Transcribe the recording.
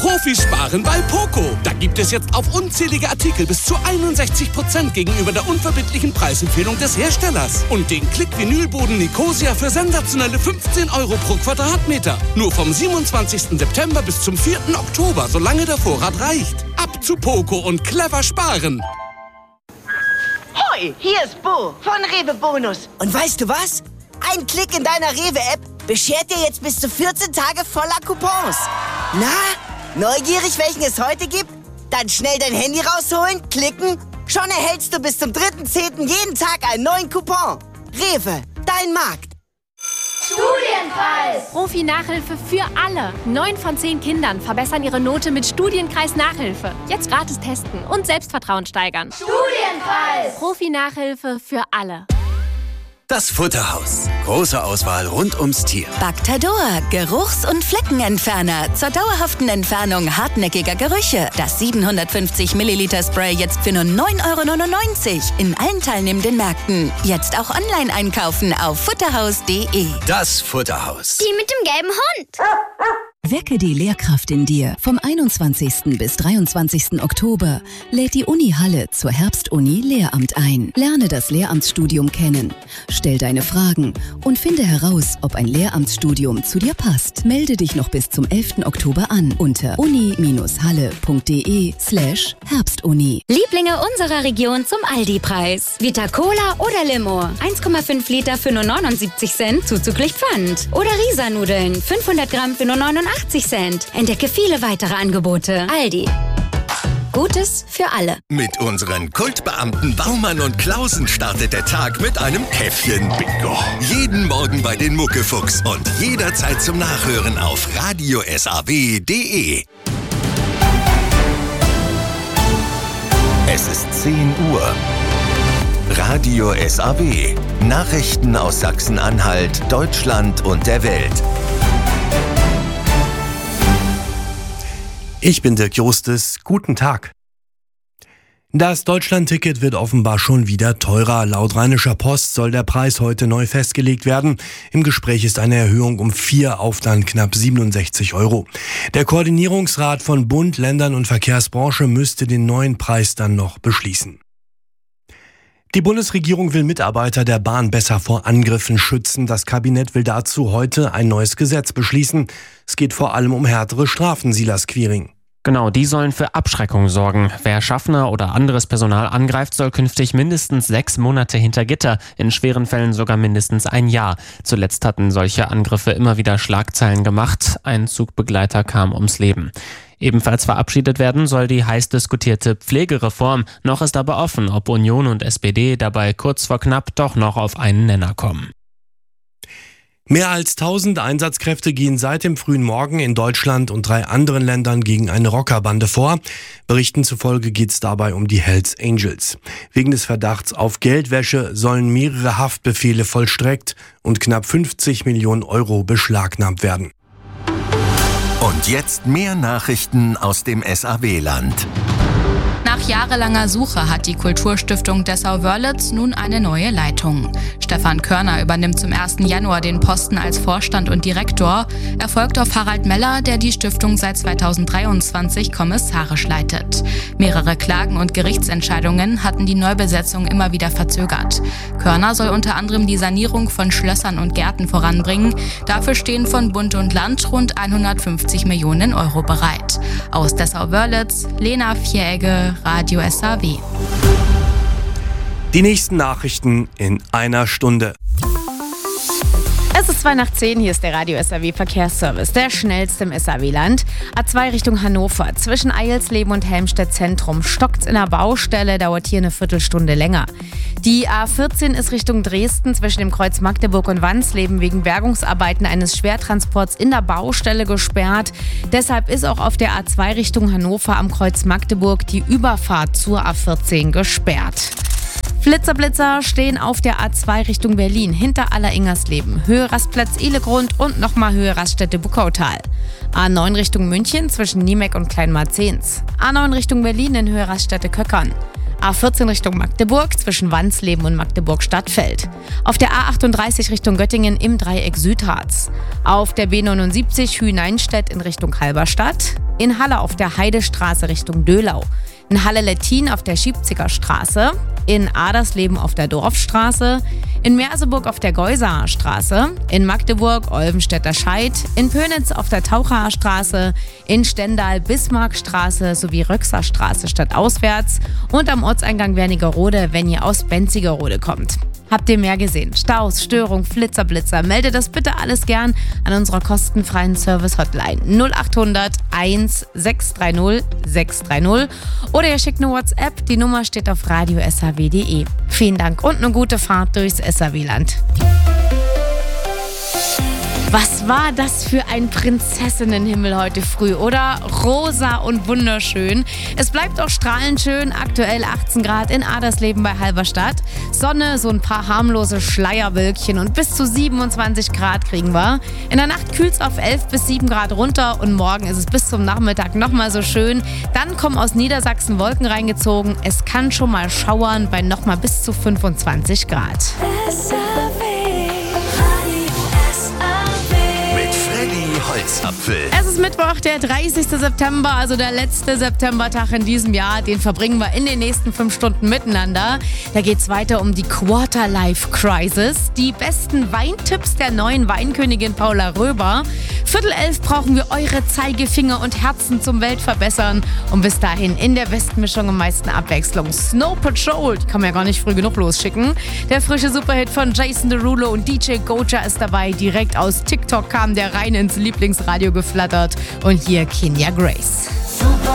Profisparen bei Poco. Da gibt es jetzt auf unzählige Artikel bis zu 61% gegenüber der unverbindlichen Preisempfehlung des Herstellers. Und den Klick-Vinylboden Nicosia für sensationelle 15 € pro Quadratmeter. Nur vom 27. September bis zum 4. Oktober, solange der Vorrat reicht. Ab zu Poco und clever sparen. Hoi, hier ist Bo von Rewe Bonus. Und weißt du was? Ein Klick in deiner Rewe-App beschert dir jetzt bis zu 14 Tage voller Coupons. Na, neugierig, welchen es heute gibt? Dann schnell dein Handy rausholen, klicken. Schon erhältst du bis zum 3.10. jeden Tag einen neuen Coupon. Rewe, dein Markt. Studienkreis! Profi-Nachhilfe für alle. 9 von 10 Kindern verbessern ihre Note mit Studienkreis-Nachhilfe. Jetzt gratis testen und Selbstvertrauen steigern. Studienkreis! Profi-Nachhilfe für alle. Das Futterhaus. Große Auswahl rund ums Tier. Bactador, Geruchs- und Fleckenentferner zur dauerhaften Entfernung hartnäckiger Gerüche. Das 750 Milliliter Spray jetzt für nur 9,99 € in allen teilnehmenden Märkten. Jetzt auch online einkaufen auf futterhaus.de. Das Futterhaus. Die mit dem gelben Hund. Wecke die Lehrkraft in dir. Vom 21. bis 23. Oktober lädt die Uni Halle zur Herbstuni Lehramt ein. Lerne das Lehramtsstudium kennen. Stell deine Fragen und finde heraus, ob ein Lehramtsstudium zu dir passt. Melde dich noch bis zum 11. Oktober an unter uni-halle.de/Herbstuni. Lieblinge unserer Region zum Aldi-Preis. Vita Cola oder Limo. 1,5 Liter für nur 79 Cent zuzüglich Pfand. Oder Risa-Nudeln. 500 Gramm für nur 89 Cent. Entdecke viele weitere Angebote. Aldi. Gutes für alle. Mit unseren Kultbeamten Baumann und Klausen startet der Tag mit einem Käffchen-Bingo. Jeden Morgen bei den Muckefuchs und jederzeit zum Nachhören auf radiosaw.de. Es ist 10 Uhr. Radio SAW. Nachrichten aus Sachsen-Anhalt, Deutschland und der Welt. Ich bin Dirk Jostes. Guten Tag. Das Deutschland-Ticket wird offenbar schon wieder teurer. Laut Rheinischer Post soll der Preis heute neu festgelegt werden. Im Gespräch ist eine Erhöhung um 4 auf dann knapp 67 €. Der Koordinierungsrat von Bund, Ländern und Verkehrsbranche müsste den neuen Preis dann noch beschließen. Die Bundesregierung will Mitarbeiter der Bahn besser vor Angriffen schützen. Das Kabinett will dazu heute ein neues Gesetz beschließen. Es geht vor allem um härtere Strafen, Silas Quiring. Genau, die sollen für Abschreckung sorgen. Wer Schaffner oder anderes Personal angreift, soll künftig mindestens 6 Monate hinter Gitter, in schweren Fällen sogar mindestens 1 Jahr. Zuletzt hatten solche Angriffe immer wieder Schlagzeilen gemacht. Ein Zugbegleiter kam ums Leben. Ebenfalls verabschiedet werden soll die heiß diskutierte Pflegereform. Noch ist aber offen, ob Union und SPD dabei kurz vor knapp doch noch auf einen Nenner kommen. Mehr als 1000 Einsatzkräfte gehen seit dem frühen Morgen in Deutschland und 3 anderen Ländern gegen eine Rockerbande vor. Berichten zufolge geht es dabei um die Hells Angels. Wegen des Verdachts auf Geldwäsche sollen mehrere Haftbefehle vollstreckt und knapp 50 Millionen € beschlagnahmt werden. Und jetzt mehr Nachrichten aus dem SAW-Land. Nach jahrelanger Suche hat die Kulturstiftung Dessau-Wörlitz nun eine neue Leitung. Stefan Körner übernimmt zum 1. Januar den Posten als Vorstand und Direktor. Er folgt auf Harald Meller, der die Stiftung seit 2023 kommissarisch leitet. Mehrere Klagen und Gerichtsentscheidungen hatten die Neubesetzung immer wieder verzögert. Körner soll unter anderem die Sanierung von Schlössern und Gärten voranbringen. Dafür stehen von Bund und Land rund 150 Millionen € bereit. Aus Dessau-Wörlitz, Lena Vieregge, Radio SAW. Die nächsten Nachrichten in einer Stunde. Es ist 9:02, hier ist der Radio SAW Verkehrsservice, der schnellste im SAW-Land. A2 Richtung Hannover, zwischen Eilsleben und Helmstedt Zentrum stockt's in der Baustelle, dauert hier eine Viertelstunde länger. Die A14 ist Richtung Dresden zwischen dem Kreuz Magdeburg und Wansleben wegen Bergungsarbeiten eines Schwertransports in der Baustelle gesperrt. Deshalb ist auch auf der A2 Richtung Hannover am Kreuz Magdeburg die Überfahrt zur A14 gesperrt. Blitzer stehen auf der A2 Richtung Berlin, hinter Aller-Ingersleben, Höhe Rastplatz Ehlegrund und nochmal Höhe Raststätte Buckautal. A9 Richtung München zwischen Niemek und Kleinmarzens. A9 Richtung Berlin in Höhe Raststätte Köckern. A14 Richtung Magdeburg zwischen Wansleben und Magdeburg-Stadtfeld. Auf der A38 Richtung Göttingen im Dreieck Südharz. Auf der B79 Hühneinstedt in Richtung Halberstadt. In Halle auf der Heidestraße Richtung Dölau. In Halle-Lettin auf der Schiebziger Straße, in Adersleben auf der Dorfstraße, in Merseburg auf der Geusaer Straße, in Magdeburg Olvenstädter Scheid, in Pönitz auf der Tauchaer Straße, in Stendal Bismarckstraße sowie Röxer Straße stadtauswärts und am Ortseingang Wernigerode, wenn ihr aus Benzigerode kommt. Habt ihr mehr gesehen? Staus, Störung, Flitzer, Blitzer? Meldet das bitte alles gern an unserer kostenfreien Service-Hotline 0800 1630 630 oder ihr schickt eine WhatsApp. Die Nummer steht auf radio.saw.de. Vielen Dank und eine gute Fahrt durchs SAW-Land. Was war das für ein Prinzessinnenhimmel heute früh, oder? Rosa und wunderschön. Es bleibt auch strahlend schön, aktuell 18 Grad in Adersleben bei Halberstadt. Sonne, so ein paar harmlose Schleierwölkchen und bis zu 27 Grad kriegen wir. In der Nacht kühlt es auf 11 bis 7 Grad runter und morgen ist es bis zum Nachmittag nochmal so schön. Dann kommen aus Niedersachsen Wolken reingezogen. Es kann schon mal schauern bei nochmal bis zu 25 Grad. Holzapfel. Es ist Mittwoch, der 30. September, also der letzte Septembertag in diesem Jahr. Den verbringen wir in den nächsten 5 Stunden miteinander. Da geht es weiter um die Quarter-Life Crisis, die besten Weintipps der neuen Weinkönigin Paula Röber. 10:45 brauchen wir eure Zeigefinger und Herzen zum Weltverbessern. Und bis dahin in der besten Mischung am meisten Abwechslung. Snow Patrol, die kann man ja gar nicht früh genug losschicken. Der frische Superhit von Jason Derulo und DJ Goja ist dabei. Direkt aus TikTok kam der rein ins Lieblingsradio geflattert. Und hier Kenya Grace.